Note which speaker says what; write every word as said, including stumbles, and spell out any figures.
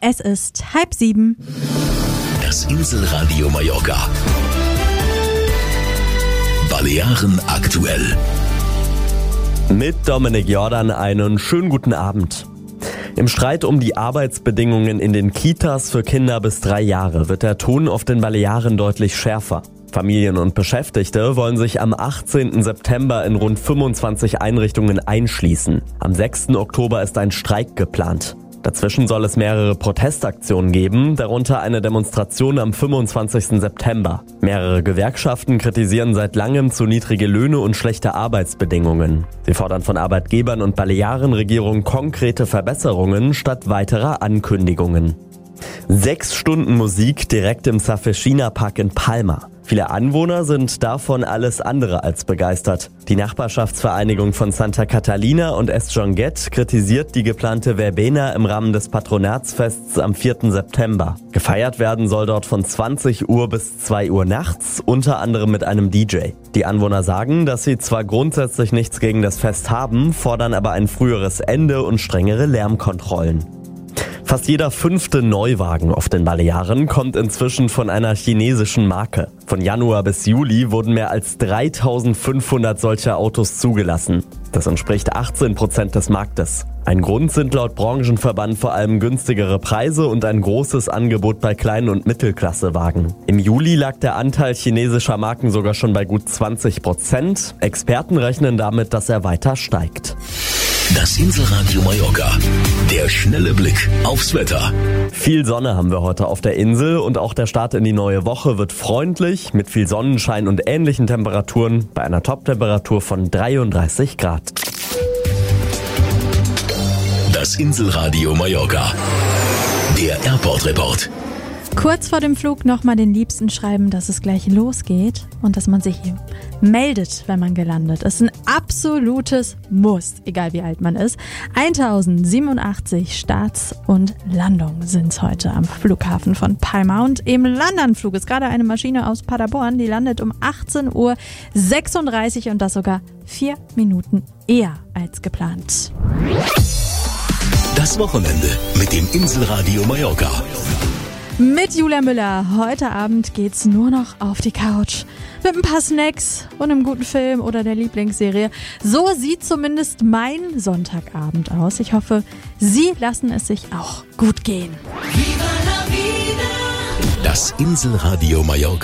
Speaker 1: Es ist halb sieben.
Speaker 2: Das Inselradio Mallorca. Balearen aktuell.
Speaker 3: Mit Dominik Jordan einen schönen guten Abend. Im Streit um die Arbeitsbedingungen in den Kitas für Kinder bis drei Jahre wird der Ton auf den Balearen deutlich schärfer. Familien und Beschäftigte wollen sich am achtzehnten September in rund fünfundzwanzig Einrichtungen einschließen. Am sechsten Oktober ist ein Streik geplant. Dazwischen soll es mehrere Protestaktionen geben, darunter eine Demonstration am fünfundzwanzigsten September. Mehrere Gewerkschaften kritisieren seit langem zu niedrige Löhne und schlechte Arbeitsbedingungen. Sie fordern von Arbeitgebern und Balearenregierung konkrete Verbesserungen statt weiterer Ankündigungen. Sechs Stunden Musik direkt im Safeshina Park in Palma. Viele Anwohner sind davon alles andere als begeistert. Die Nachbarschaftsvereinigung von Santa Catalina und Es Jonguet kritisiert die geplante Verbena im Rahmen des Patronatsfests am vierten September. Gefeiert werden soll dort von zwanzig Uhr bis zwei Uhr nachts, unter anderem mit einem D J. Die Anwohner sagen, dass sie zwar grundsätzlich nichts gegen das Fest haben, fordern aber ein früheres Ende und strengere Lärmkontrollen. Fast jeder fünfte Neuwagen auf den Balearen kommt inzwischen von einer chinesischen Marke. Von Januar bis Juli wurden mehr als dreitausendfünfhundert solcher Autos zugelassen. Das entspricht achtzehn Prozent des Marktes. Ein Grund sind laut Branchenverband vor allem günstigere Preise und ein großes Angebot bei Klein- und Mittelklassewagen. Im Juli lag der Anteil chinesischer Marken sogar schon bei gut zwanzig Prozent. Experten rechnen damit, dass er weiter steigt.
Speaker 2: Das Inselradio Mallorca. Der schnelle Blick aufs Wetter.
Speaker 3: Viel Sonne haben wir heute auf der Insel und auch der Start in die neue Woche wird freundlich mit viel Sonnenschein und ähnlichen Temperaturen bei einer Toptemperatur von dreiunddreißig Grad.
Speaker 2: Das Inselradio Mallorca. Der Airport Report.
Speaker 1: Kurz vor dem Flug nochmal den Liebsten schreiben, dass es gleich losgeht und dass man sich hier meldet, wenn man gelandet ist. Ein absolutes Muss, egal wie alt man ist. tausendsiebenundachtzig Starts und Landungen sind es heute am Flughafen von Palma. Und im Landanflug ist gerade eine Maschine aus Paderborn, die landet um achtzehn Uhr sechsunddreißig und das sogar vier Minuten eher als geplant.
Speaker 2: Das Wochenende mit dem Inselradio Mallorca.
Speaker 1: Mit Julia Müller. Heute Abend geht's nur noch auf die Couch. Mit ein paar Snacks und einem guten Film oder der Lieblingsserie. So sieht zumindest mein Sonntagabend aus. Ich hoffe, Sie lassen es sich auch gut gehen.
Speaker 2: Das Inselradio Mallorca.